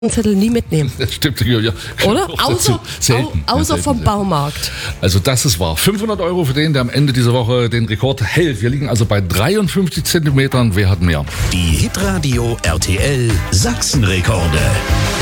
Zettel nie mitnehmen. Das stimmt, ja. Oder? Selten. Außer Selten, vom ja. Baumarkt. Also das ist wahr. 500 € für den, der am Ende dieser Woche den Rekord hält. Wir liegen also bei 53 Zentimetern. Wer hat mehr? Die Hitradio RTL Sachsenrekorde.